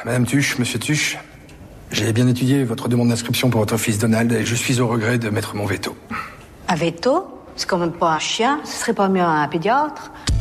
Madame Tuche, Monsieur Tuche, j'ai bien étudié votre demande d'inscription pour votre fils Donald et je suis au regret de mettre mon veto. Un veto? C'est quand même pas un chien. Ce serait pas mieux un pédiatre?